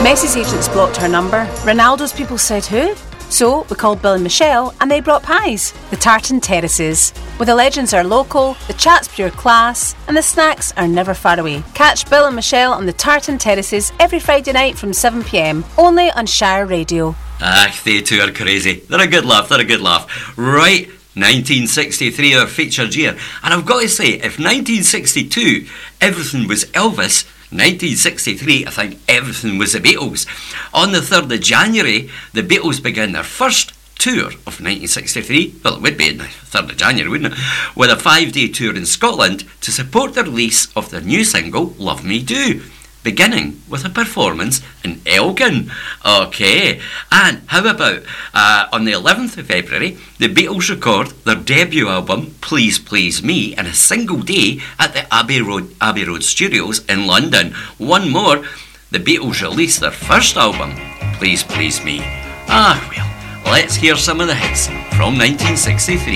Messi's agents blocked her number. Ronaldo's people said who? So we called Bill and Michelle and they brought pies. The Tartan Terraces. Where the legends are local, the chat's pure class, and the snacks are never far away. Catch Bill and Michelle on the Tartan Terraces every Friday night from 7pm, only on Shire Radio. They two are crazy. They're a good laugh, Right, 1963, our featured year. And I've got to say, if 1962, everything was Elvis, 1963, I think everything was the Beatles. On the 3rd of January, the Beatles began their first tour of 1963, well, it would be on the 3rd of January, wouldn't it, with a 5-day tour in Scotland to support the release of their new single, Love Me Do, beginning with a performance in Elgin. Okay, and how about on the 11th of February, the Beatles record their debut album, Please Please Me, in a single day at the Abbey Road Studios in London. One more, the Beatles released their first album, Please Please Me. Well, let's hear some of the hits from 1963.